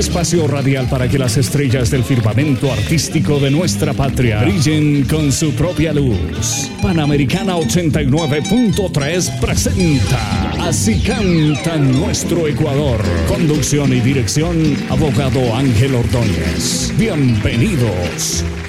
espacio radial para que las estrellas del firmamento artístico de nuestra patria brillen con su propia luz. Panamericana 89.3 presenta Así canta nuestro Ecuador. Conducción y dirección, abogado Ángel Ordóñez. Bienvenidos.